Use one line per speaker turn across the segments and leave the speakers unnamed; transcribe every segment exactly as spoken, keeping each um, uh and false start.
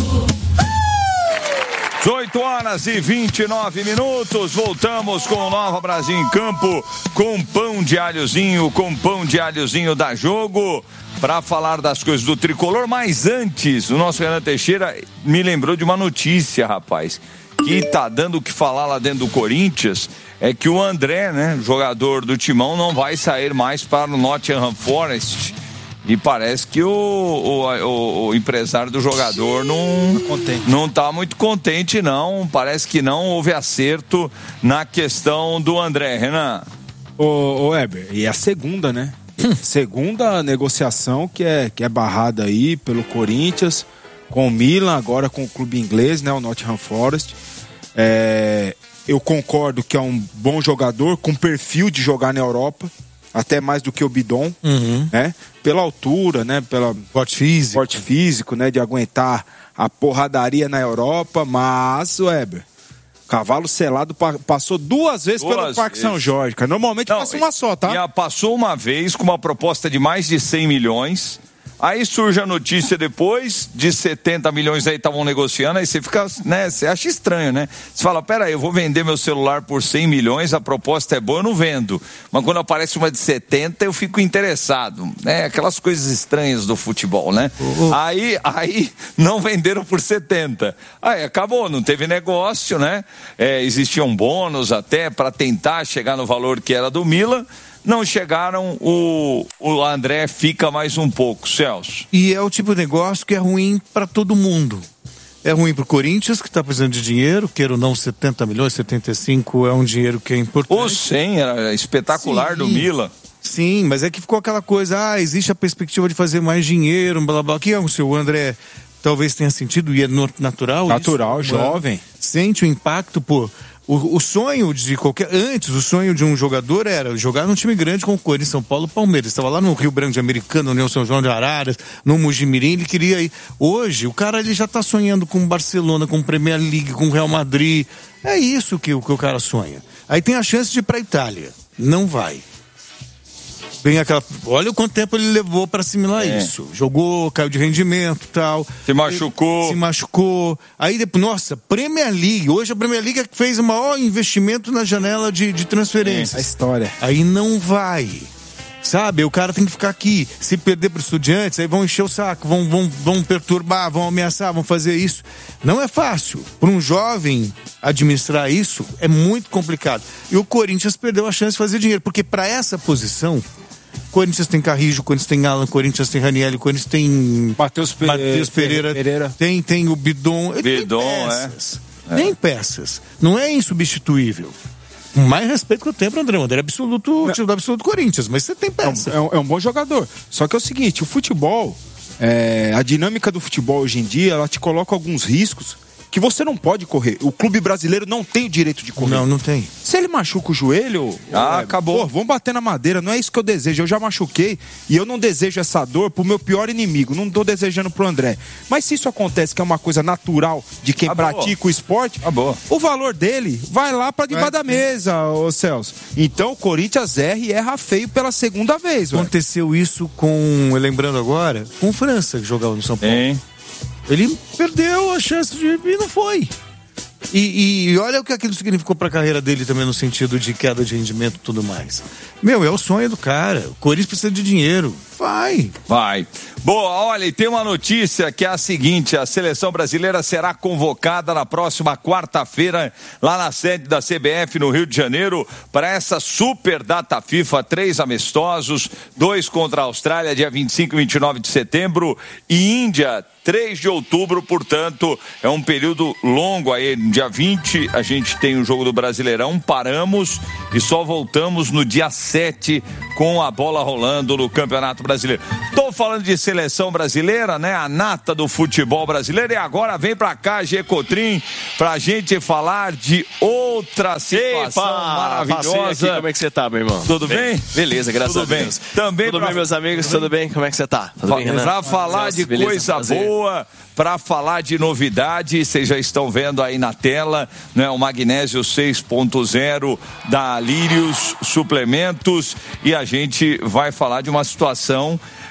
dezoito horas e vinte e nove minutos, voltamos com o Nova Brasil em campo, com pão de alhozinho, com pão de alhozinho da Jogo, para falar das coisas do tricolor. Mas antes, o nosso Renan Teixeira me lembrou de uma notícia, rapaz, que tá dando o que falar lá dentro do Corinthians, é que o André, né, jogador do Timão, não vai sair mais para o Nottingham Forest. E parece que o, o, o, o empresário do jogador não, não tá muito contente, não. Parece que não houve acerto na questão do André, Renan.
Ô, ô Heber, e a segunda, né? Segunda negociação que é, que é barrada aí pelo Corinthians, com o Milan, agora com o clube inglês, né? O Nottingham Forest. É, eu concordo que é um bom jogador, com perfil de jogar na Europa. Até mais do que o Bidon, uhum. né? Pela altura, né? Pela
porte físico.
porte físico, né? De aguentar a porradaria na Europa. Mas, Weber, cavalo selado passou duas vezes duas pelo Parque vezes. São Jorge, cara. Normalmente Não, passa uma só, tá?
Já passou uma vez com uma proposta de mais de cem milhões. Aí surge a notícia depois de setenta milhões aí estavam negociando, aí você fica, né, você acha estranho, né? Você fala, pera aí, eu vou vender meu celular por cem milhões, a proposta é boa, eu não vendo. Mas quando aparece uma de setenta, eu fico interessado, né? Aquelas coisas estranhas do futebol, né? Uhum. Aí, aí não venderam por setenta. Aí acabou, não teve negócio, né? É, existia um bônus até para tentar chegar no valor que era do Milan. Não chegaram, o, o André fica mais um pouco, Celso.
E é o tipo de negócio que é ruim para todo mundo. É ruim para o Corinthians, que está precisando de dinheiro, queira ou não, setenta milhões, setenta e cinco é um dinheiro que é importante.
O cem era espetacular. Sim. Do Milan.
Sim, mas é que ficou aquela coisa, ah, existe a perspectiva de fazer mais dinheiro, blá blá. Que é o seu André talvez tenha sentido, e é natural.
Natural, isso, jovem.
Sente o impacto, pô. O, o sonho de qualquer... Antes, o sonho de um jogador era jogar num time grande como o Corinthians, São Paulo, Palmeiras. Estava lá no Rio Branco de Americana, no União São João de Araras, no Mojimirim, ele queria ir. Hoje, o cara ele já está sonhando com o Barcelona, com o Premier League, com o Real Madrid. É isso que, que o cara sonha. Aí tem a chance de ir para a Itália. Não vai. Vem aquela... Olha o quanto tempo ele levou para assimilar é. isso. Jogou, caiu de rendimento e tal.
Se machucou.
Se machucou. Aí depois, nossa, Premier League. Hoje a Premier League fez o maior investimento na janela de, de transferências.
É. A história.
Aí não vai. Sabe? O cara tem que ficar aqui. Se perder para os Estudiantes, aí vão encher o saco, vão, vão, vão perturbar, vão ameaçar, vão fazer isso. Não é fácil. Para um jovem administrar isso, é muito complicado. E o Corinthians perdeu a chance de fazer dinheiro. Porque para essa posição... Corinthians tem Carrijo, Corinthians tem Alan, Corinthians tem Ranieri, Corinthians tem
Matheus Pe...
Pereira,
Pereira,
tem, tem o Bidon,
Bidon
tem peças, é. tem peças, não é insubstituível. Com mais respeito que eu tenho para o André, o André é absoluto, o time absoluto do Corinthians, mas você tem peça.
É um, é um bom jogador, só que é o seguinte, o futebol, é, a dinâmica do futebol hoje em dia, ela te coloca alguns riscos que você não pode correr. O clube brasileiro não tem o direito de correr.
Não, não tem.
Se ele machuca o joelho...
Ah, é, acabou.
Pô, vamos bater na madeira. Não é isso que eu desejo. Eu já machuquei e eu não desejo essa dor pro meu pior inimigo. Não tô desejando pro André. Mas se isso acontece, que é uma coisa natural de quem acabou. pratica o esporte, acabou. O valor dele vai lá pra debaixo é. da mesa, ô Celso. Então o Corinthians erra e erra feio pela segunda vez.
Aconteceu véio. isso com, lembrando agora, com o França, que jogava no São Paulo.
Hein?
Ele perdeu a chance de ir e não foi. E, e olha o que aquilo significou para a carreira dele também, no sentido de queda de rendimento e tudo mais. Meu, é o sonho do cara. O Corinthians precisa de dinheiro. Vai.
Vai. Boa, olha, e tem uma notícia que é a seguinte: a seleção brasileira será convocada na próxima quarta-feira, lá na sede da C B F, no Rio de Janeiro, para essa super data FIFA, três amistosos, dois contra a Austrália, dia vinte e cinco e vinte e nove de setembro, e Índia, três de outubro, portanto, é um período longo aí. No dia vinte, a gente tem o jogo do Brasileirão, paramos e só voltamos no dia sete com a bola rolando no Campeonato Brasileiro. Tô falando de seleção brasileira, né? A nata do futebol brasileiro. E agora vem pra cá, G. Cotrim, pra gente falar de outra situação Epa, maravilhosa.
Aqui, como é que você tá, meu irmão?
Tudo bem? bem?
Beleza, graças
tudo
a Deus.
Bem. Também
tudo
pra...
bem, meus amigos? Tudo bem? Como é que você tá? Tudo bem, Renan?
Pra falar
Deus,
de
beleza,
coisa
prazer.
boa, para falar de novidade, vocês já estão vendo aí na tela, né, o Magnésio seis ponto zero da Lírios Suplementos, e a gente vai falar de uma situação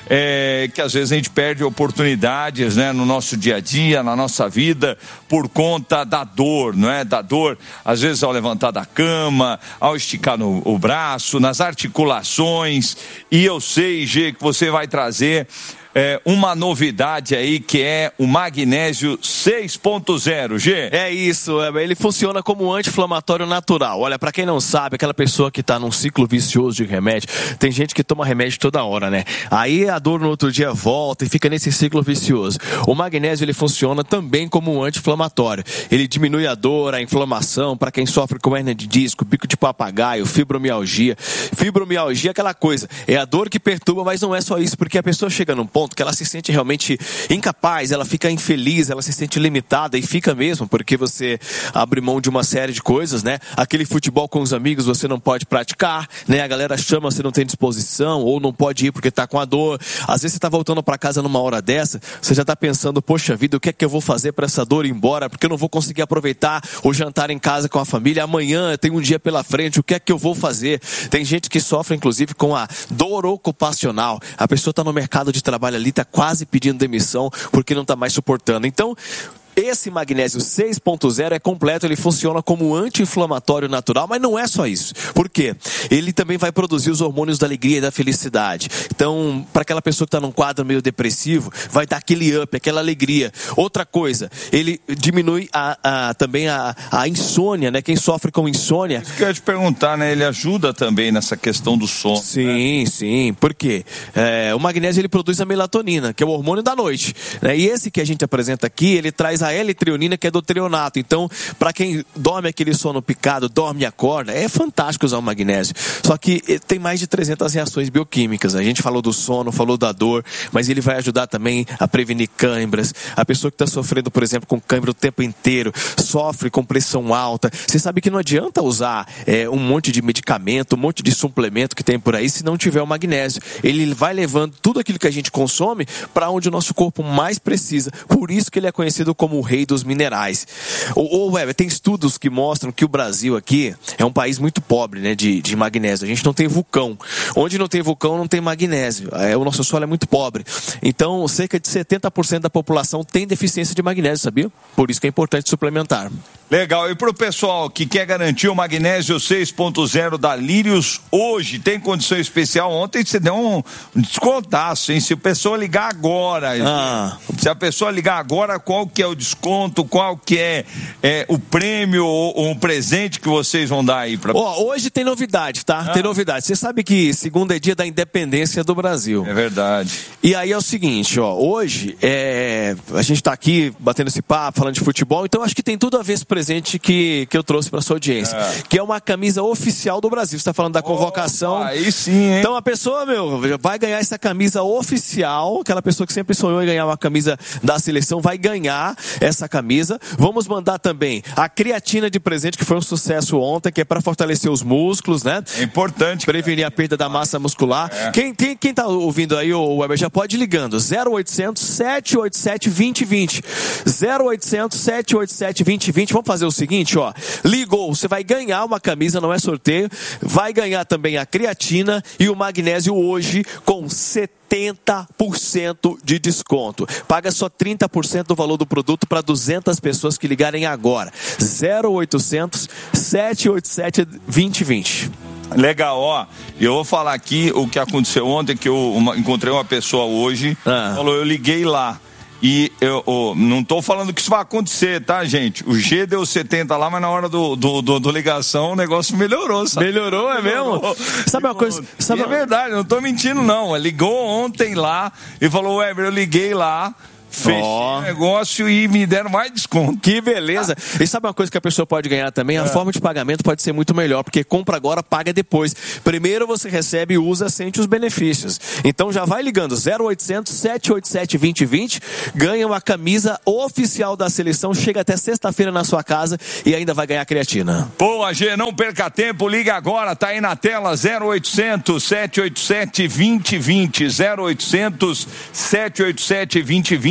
é, que às vezes a gente perde oportunidades, né, no nosso dia a dia, na nossa vida, por conta da dor, não é? Da dor, às vezes ao levantar da cama, ao esticar no, o braço, nas articulações. E eu sei, Gê, que você vai trazer É, uma novidade aí que é o magnésio seis ponto zero, G.
É isso, ele funciona como um anti-inflamatório natural. Olha, pra quem não sabe, aquela pessoa que tá num ciclo vicioso de remédio, tem gente que toma remédio toda hora, né? Aí a dor no outro dia volta e fica nesse ciclo vicioso. O magnésio, ele funciona também como um anti-inflamatório. Ele diminui a dor, a inflamação, para quem sofre com hernia de disco, pico de papagaio, fibromialgia. Fibromialgia é aquela coisa, é a dor que perturba, mas não é só isso, porque a pessoa chega num ponto que ela se sente realmente incapaz, ela fica infeliz, ela se sente limitada, e fica mesmo, porque você abre mão de uma série de coisas, né? Aquele futebol com os amigos você não pode praticar, né? A galera chama, você não tem disposição, ou não pode ir porque tá com a dor. Às vezes você tá voltando para casa numa hora dessa, você já tá pensando, poxa vida, o que é que eu vou fazer para essa dor ir embora? Porque eu não vou conseguir aproveitar o jantar em casa com a família, amanhã tem um dia pela frente, o que é que eu vou fazer? Tem gente que sofre inclusive com a dor ocupacional, a pessoa tá no mercado de trabalho ali, está quase pedindo demissão porque não está mais suportando. Então, esse magnésio seis ponto zero é completo, ele funciona como anti-inflamatório natural, mas não é só isso. Por quê? Ele também vai produzir os hormônios da alegria e da felicidade. Então, para aquela pessoa que está num quadro meio depressivo, vai dar aquele up, aquela alegria. Outra coisa, ele diminui a, a, também a, a insônia, né? Quem sofre com insônia...
Isso que eu ia te perguntar, né? Ele ajuda também nessa questão do sono.
Sim, né? sim. Por quê? É, o magnésio, ele produz a melatonina, que é o hormônio da noite, né? E esse que a gente apresenta aqui, ele traz a L-treonina, que é do treonato. Então, para quem dorme aquele sono picado, dorme e acorda, é fantástico usar o magnésio. Só que tem mais de trezentas reações bioquímicas. A gente falou do sono, falou da dor, mas ele vai ajudar também a prevenir câimbras. A pessoa que está sofrendo, por exemplo, com câimbra o tempo inteiro, sofre com pressão alta. Você sabe que não adianta usar é, um monte de medicamento, um monte de suplemento que tem por aí, se não tiver o magnésio. Ele vai levando tudo aquilo que a gente consome para onde o nosso corpo mais precisa. Por isso que ele é conhecido como o rei dos minerais. Ô, ô Weber, tem estudos que mostram que o Brasil aqui é um país muito pobre, né, de, de magnésio. A gente não tem vulcão. Onde não tem vulcão, não tem magnésio. É, o nosso solo é muito pobre. Então, cerca de setenta por cento da população tem deficiência de magnésio, sabia? Por isso que é importante suplementar.
Legal. E para o pessoal que quer garantir o magnésio seis ponto zero da Lírios, hoje tem condição especial. Ontem você deu um descontaço, hein? Se a pessoa ligar agora,
ah.
se a pessoa ligar agora, qual que é o desconto, qual que é, é o prêmio ou, ou um presente que vocês vão dar aí para...
Oh, hoje tem novidade, tá? Ah. Tem novidade. Você sabe que segunda é dia da independência do Brasil.
É verdade.
E aí é o seguinte, ó, hoje é, a gente tá aqui batendo esse papo, falando de futebol, então acho que tem tudo a ver esse presente que, que eu trouxe para sua audiência, é. que é uma camisa oficial do Brasil. Você está falando da convocação.
Opa, aí sim, hein?
Então a pessoa, meu, vai ganhar essa camisa oficial, aquela pessoa que sempre sonhou em ganhar uma camisa da seleção, vai ganhar essa camisa. Vamos mandar também a creatina de presente, que foi um sucesso ontem, que é para fortalecer os músculos, né?
É importante.
Prevenir a perda da massa muscular. É. Quem, quem, quem tá ouvindo aí, o Weber, já pode ir ligando. zero oitocentos, sete oito sete, dois zero dois zero. zero oitocentos, sete oito sete, dois zero dois zero. Vamos fazer o seguinte, ó. Ligou, você vai ganhar uma camisa, não é sorteio. Vai ganhar também a creatina e o magnésio hoje com setenta por cento de desconto. Paga só trinta por cento do valor do produto para duzentas pessoas que ligarem agora. zero oitocentos, sete oito sete, dois zero dois zero.
Legal, ó, eu vou falar aqui o que aconteceu ontem, que eu uma, encontrei uma pessoa hoje, ah. falou, eu liguei lá. E eu oh, não tô falando que isso vai acontecer, tá, gente? O G deu setenta lá, mas na hora do, do, do, do ligação o negócio melhorou, sabe?
Melhorou, é mesmo? Sabe uma coisa? Sabe...
É verdade, não tô mentindo, não. Ligou ontem lá e falou, Weber, eu liguei lá. Fechei oh. o negócio e me deram mais desconto.
Que beleza. E sabe uma coisa que a pessoa pode ganhar também? A é. forma de pagamento pode ser muito melhor, porque compra agora, paga depois. Primeiro você recebe e usa, sente os benefícios. Então já vai ligando zero oitocentos, sete oito sete, dois zero dois zero, ganha uma camisa oficial da seleção, chega até sexta-feira na sua casa e ainda vai ganhar creatina.
Boa, G, não perca tempo, liga agora, tá aí na tela, zero oitocentos, sete oito sete, dois zero dois zero, zero oitocentos, sete oito sete, dois zero dois zero.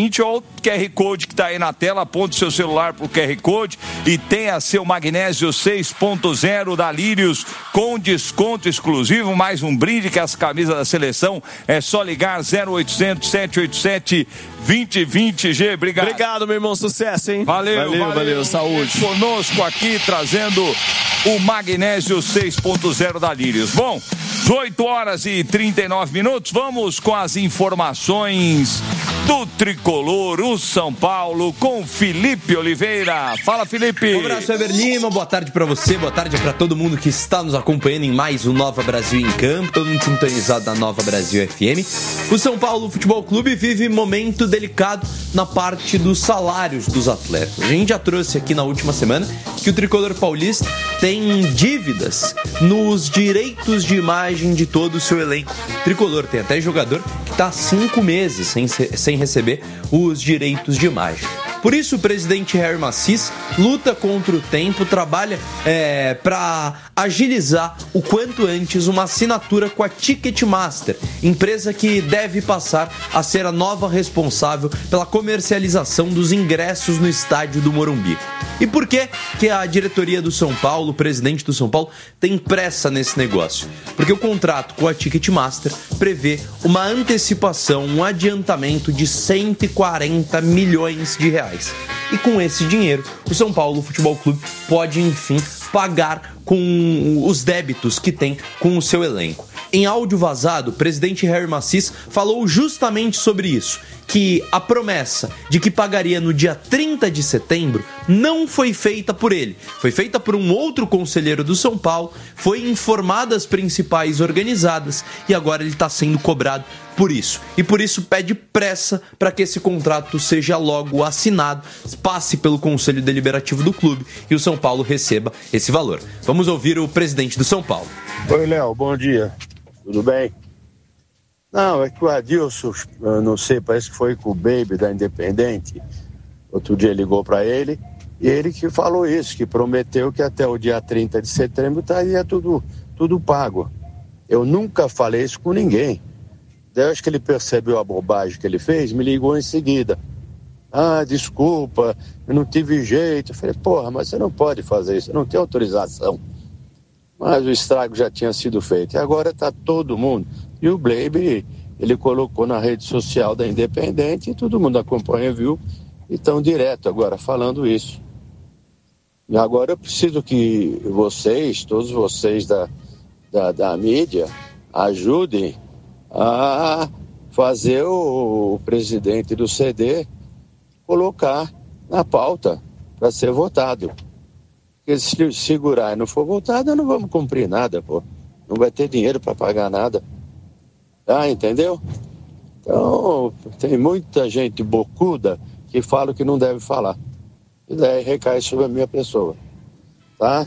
seguinte, ó, o Q R Code que está aí na tela, aponte seu celular pro Q R Code e tenha seu magnésio seis ponto zero da Lírios com desconto exclusivo, mais um brinde que as camisas da seleção, é só ligar zero oitocentos, sete oito sete, dois zero dois zero. G, obrigado.
Obrigado, meu irmão, sucesso, hein?
Valeu,
valeu,
valeu,
valeu saúde.
Conosco aqui, trazendo o magnésio seis ponto zero da Lírios. Bom, oito horas e trinta e nove minutos, vamos com as informações do Tricolor, o São Paulo, com Felipe Oliveira. Fala, Felipe.
Um abraço, Weber Lima, boa tarde pra você, boa tarde pra todo mundo que está nos acompanhando em mais um Nova Brasil em Campo, todo mundo sintonizado na Nova Brasil F M. O São Paulo Futebol Clube vive momento delicado na parte dos salários dos atletas. A gente já trouxe aqui na última semana que o Tricolor paulista tem dívidas nos direitos de imagem de todo o seu elenco. O Tricolor tem até jogador que está há cinco meses sem, sem receber os direitos de imagem. Por isso, o presidente Harry Macis luta contra o tempo, trabalha é, para agilizar o quanto antes uma assinatura com a Ticketmaster, empresa que deve passar a ser a nova responsável pela comercialização dos ingressos no estádio do Morumbi. E por que que a diretoria do São Paulo, o presidente do São Paulo, tem pressa nesse negócio? Porque o contrato com a Ticketmaster prevê uma antecipação, um adiantamento de cento e quarenta milhões de reais. E com esse dinheiro, o São Paulo Futebol Clube pode, enfim, pagar com os débitos que tem com o seu elenco. Em áudio vazado, o presidente Harry Macis falou justamente sobre isso, que a promessa de que pagaria no dia trinta de setembro não foi feita por ele, foi feita por um outro conselheiro do São Paulo, foi informada as principais organizadas e agora ele está sendo cobrado por isso. E por isso pede pressa para que esse contrato seja logo assinado, passe pelo Conselho Deliberativo do clube e o São Paulo receba esse valor. Vamos ouvir o presidente do São Paulo.
Oi, Léo, bom dia. Tudo bem? Não, é que o Adilson, eu não sei, parece que foi com o Baby da Independente. Outro dia ligou para ele e ele que falou isso, que prometeu que até o dia trinta de setembro estaria tudo, tudo pago. Eu nunca falei isso com ninguém. Daí eu acho que ele percebeu a bobagem que ele fez, me ligou em seguida. Ah, desculpa, eu não tive jeito. Eu falei, porra, mas você não pode fazer isso, você não tem autorização. Mas o estrago já tinha sido feito. E agora está todo mundo. E o Bleibe, ele colocou na rede social da Independente e todo mundo acompanha, viu? E estão direto agora falando isso. E agora eu preciso que vocês, todos vocês da, da, da mídia, ajudem a fazer o, o presidente do C D colocar na pauta para ser votado. Porque se segurar e não for votado, não vamos cumprir nada, pô. Não vai ter dinheiro para pagar nada. Ah, entendeu? Então, tem muita gente bocuda que fala o que não deve falar. E daí recai sobre a minha pessoa. Tá?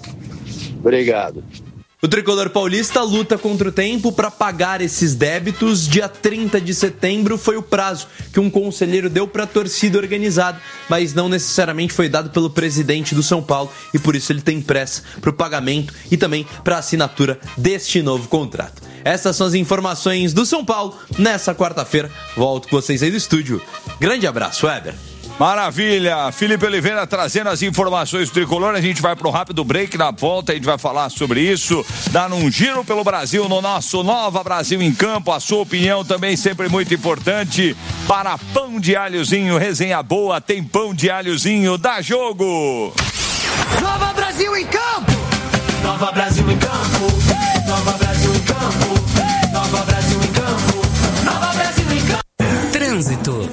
Obrigado.
O Tricolor paulista luta contra o tempo para pagar esses débitos. Dia trinta de setembro foi o prazo que um conselheiro deu para a torcida organizada, mas não necessariamente foi dado pelo presidente do São Paulo e por isso ele tem pressa para o pagamento e também para a assinatura deste novo contrato. Essas são as informações do São Paulo nessa quarta-feira. Volto com vocês aí do estúdio. Grande abraço, Weber.
Maravilha, Felipe Oliveira trazendo as informações do Tricolor. A gente vai para um rápido break, na volta a gente vai falar sobre isso, dar um giro pelo Brasil no nosso Nova Brasil em Campo. A sua opinião também sempre muito importante. Para Pão de Alhozinho, resenha boa, tem Pão de Alhozinho, dá jogo.
Nova Brasil em Campo. Nova Brasil em Campo. Nova Brasil em Campo. Nova Brasil em Campo. Nova Brasil em Campo. Trânsito.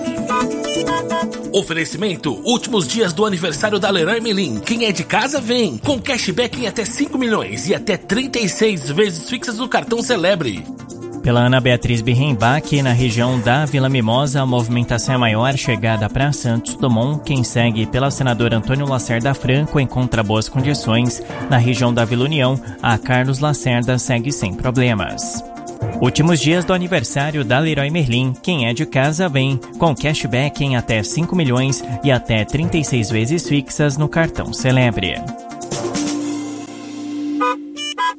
Oferecimento, últimos dias do aniversário da Leroy Merlin. Quem é de casa, vem. Com cashback em até cinco milhões e até trinta e seis vezes fixas no cartão Celebre.
Pela Ana Beatriz Birrenbach, na região da Vila Mimosa, a movimentação é maior, chegada para Santos Dumont. Quem segue pela senadora Antônio Lacerda Franco encontra boas condições. Na região da Vila União, a Carlos Lacerda segue sem problemas. Últimos dias do aniversário da Leroy Merlin. Quem é de casa vem, com cashback em até cinco milhões e até trinta e seis vezes fixas no cartão Celebre.
De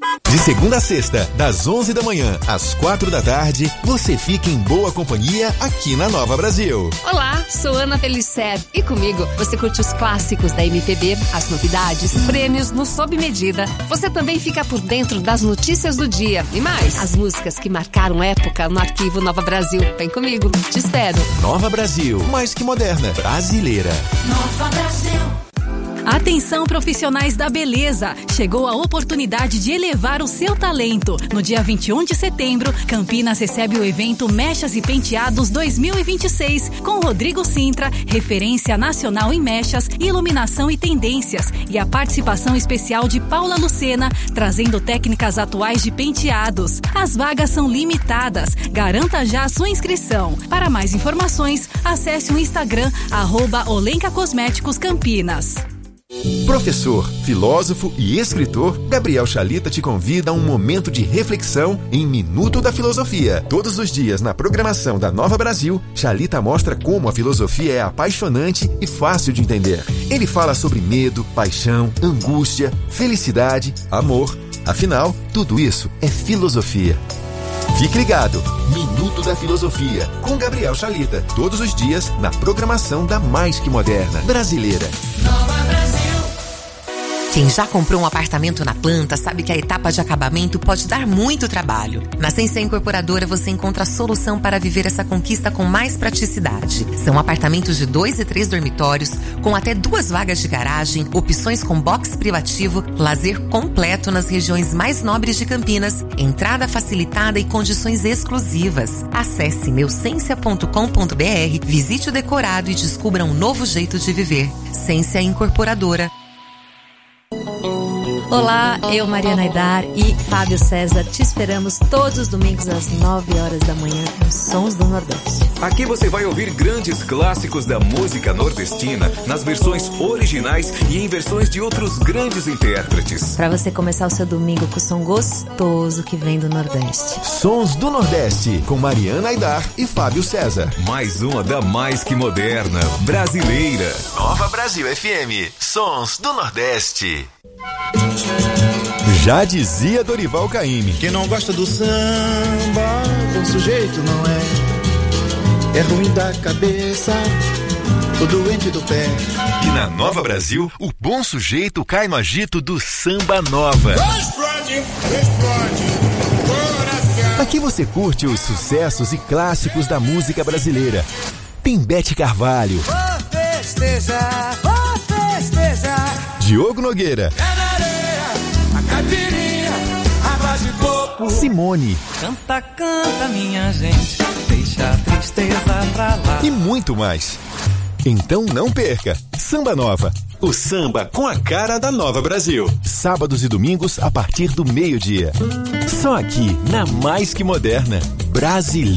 segunda a sexta, das onze da manhã às quatro da tarde, você fica em boa companhia aqui na Nova Brasil.
Olá, sou Ana Felicer e comigo você curte os clássicos da M P B, as novidades, prêmios no Sob Medida. Você também fica por dentro das notícias do dia e mais, as músicas que marcaram época no arquivo Nova Brasil. Vem comigo, te espero.
Nova Brasil, mais que moderna, brasileira.
Nova Brasil. Atenção, profissionais da beleza! Chegou a oportunidade de elevar o seu talento. No dia vinte e um de setembro, Campinas recebe o evento Mechas e Penteados dois mil e vinte e seis, com Rodrigo Sintra, referência nacional em mechas, iluminação e tendências, e a participação especial de Paula Lucena, trazendo técnicas atuais de penteados. As vagas são limitadas. Garanta já a sua inscrição. Para mais informações, acesse o Instagram, arroba Olenka Cosméticos Campinas.
Professor, filósofo e escritor, Gabriel Chalita te convida a um momento de reflexão em Minuto da Filosofia. Todos os dias na programação da Nova Brasil, Chalita mostra como a filosofia é apaixonante e fácil de entender. Ele fala sobre medo, paixão, angústia, felicidade, amor. Afinal, tudo isso é filosofia. Fique ligado, Minuto da Filosofia, com Gabriel Chalita. Todos os dias na programação da Mais Que Moderna Brasileira.
Nova Brasil.
Quem já comprou um apartamento na planta sabe que a etapa de acabamento pode dar muito trabalho. Na Sensia Incorporadora você encontra a solução para viver essa conquista com mais praticidade. São apartamentos de dois e três dormitórios, com até duas vagas de garagem, opções com box privativo, lazer completo nas regiões mais nobres de Campinas, entrada facilitada e condições exclusivas. Acesse meu sensia ponto com ponto br, visite o decorado e descubra um novo jeito de viver. Sensia Incorporadora.
Olá, eu, Mariana Aidar e Fábio César te esperamos todos os domingos às nove horas da manhã com Sons do Nordeste.
Aqui você vai ouvir grandes clássicos da música nordestina nas versões originais e em versões de outros grandes intérpretes.
Para você começar o seu domingo com o som gostoso que vem do Nordeste.
Sons do Nordeste, com Mariana Aidar e Fábio César.
Mais uma da Mais Que Moderna, brasileira.
Nova Brasil F M, Sons do Nordeste. Já dizia Dorival Caymmi:
quem não gosta do samba, bom sujeito não é. É ruim da cabeça, o doente do pé.
E na Nova Brasil, o bom sujeito cai no agito do samba nova.
Explode, explode, coração.
Aqui você curte os sucessos e clássicos da música brasileira. Tem Bete Carvalho,
Vou festejar, vou festejar.
Diogo Nogueira,
a caipirinha, água de coco.
Simone,
canta, canta minha gente, deixa a tristeza pra lá.
E muito mais. Então não perca, Samba Nova, o samba com a cara da Nova Brasil. Sábados e domingos a partir do meio-dia. Só aqui na Mais Que Moderna, Brasileira.